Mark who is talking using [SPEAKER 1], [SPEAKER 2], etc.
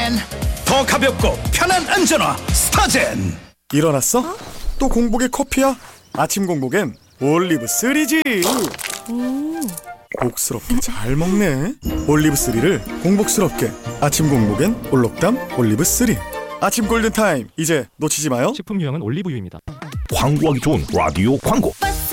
[SPEAKER 1] 더 가볍고 편한 안전화 스타젠.
[SPEAKER 2] 일어났어? 또 공복에 커피야? 아침 공복엔 올리브 3지. 복스럽게 잘 먹네. 올리브 3를 공복스럽게. 아침 공복엔 올록담 올리브 3. 아침 골든타임, 이제 놓치지 마요.
[SPEAKER 3] 식품 유형은 올리브유입니다.
[SPEAKER 4] 광고하기 좋은 라디오 광고.